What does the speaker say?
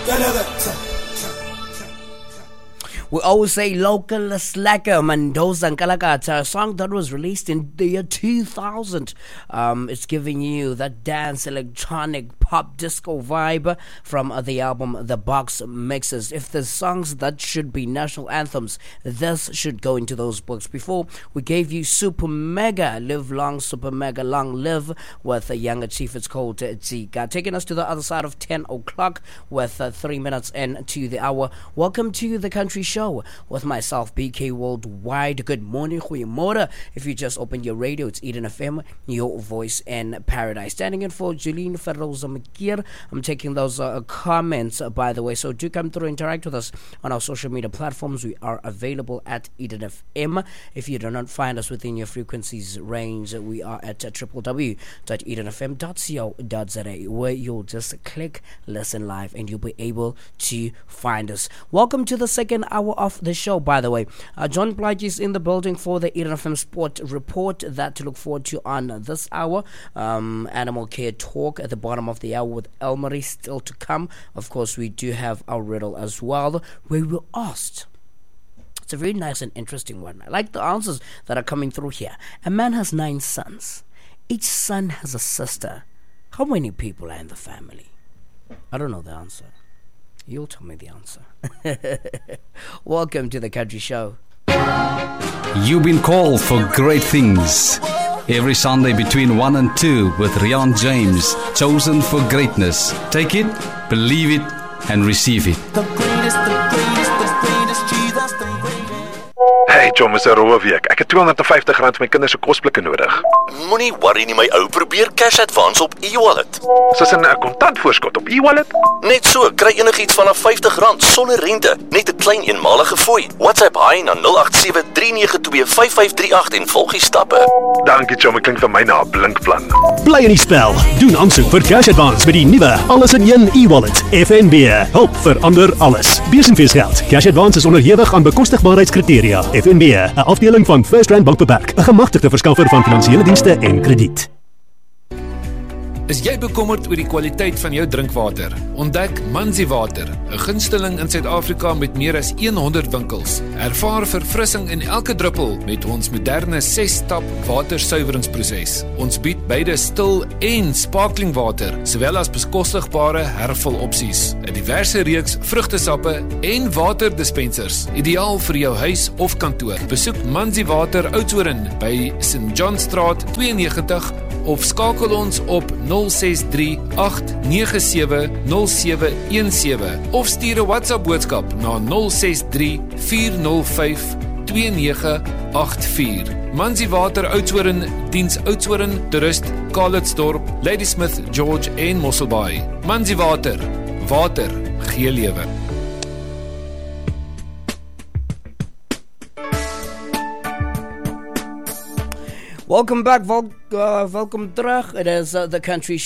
We always say local slacker, Mendoza and Kalakata, a song that was released in the year 2000. It's giving you that dance, electronic, pop, disco vibe from the album The Box Mixes. If there's songs that should be national anthems, this should go into those books. Before, we gave you Super Mega, Live Long, Super Mega, Long Live, with a younger chief. It's called Zika. Taking us to the other side of 10 o'clock with 3 minutes into the hour. Welcome to the Country Show with myself, BK Worldwide. Good morning, goeiemorgen. If you just opened your radio, it's Eden FM, your voice in paradise. Standing in for Julene Ferroza-Makir. I'm taking those comments, by the way, so do come through, interact with us on our social media platforms. We are available at Eden FM. If you do not find us within your frequencies range, we are at www.edenfm.co.za, where you'll just click listen live and you'll be able to find us. Welcome to the second hour of the show, by the way. John Blige is in the building for the Eden FM Sport Report, that to look forward to on this hour. Animal care talk at the bottom of the hour with Elmarie still to come. Of course, we do have our riddle as well, where we were asked. It's a very nice and interesting one. I like the answers that are coming through here. A man has 9 sons. Each son has a sister. How many people are in the family? I don't know the answer. You'll tell me the answer. Welcome to the Country Show. You've been called for great things. Every Sunday between 1 and 2 with Rian James, chosen for greatness. Take it, believe it, and receive it. The greatest Jesus, the greatest. Hey John, is 'n rowwe week. Ek het R250 vir my kinders se kosblikke nodig. Moenie worry nie, my ou, probeer cash advance op e-wallet. Soos 'n kontantvoorskot op e-wallet? Net so, kry enigiets vanaf R50 sonder rente, net 'n klein eenmalige fooi. WhatsApp hy na 0873925538 en volg die stappe. Dankie John, dit klink vir my na 'n blinkplan. Bly in die spel. Doen aansoek vir cash advance met die nuwe alles in een e-wallet. FNB, hulp vir ander alles. Besenfeesgeld. Cash advance is onderhewig aan bekostigbaarheidskriteria. FNB, 'n afdeling van First Rand Bank Beperk, 'n gemagtigde verskaffer van finansiële dienste en krediet. Is jy bekommerd oor die kwaliteit van jou drinkwater? Ontdek Manzi Water, 'n gunsteling in Suid-Afrika met meer as 100 winkels. Ervaar verfrissing in elke druppel met ons moderne 6-stap watersuiweringsproses. Ons bied beide stil en sparkling water, sowel as bekostigbare hervulopsies. 'n Diverse reeks vrugtesappe en waterdispensers, ideaal vir jou huis of kantoor. Besoek Manzi Water Oudtshoorn by St. John Straat 92 of skakel ons op 063-897-0717 of stuur 'n WhatsApp boodskap na 063-405-2984. Manzi Water Oudtshoorn, diens Oudtshoorn, Toerist, Calitzdorp, Ladysmith, George en Mosselbaai. Manzi Water, water gee lewe. Welcome back, welcome terug. It is the Country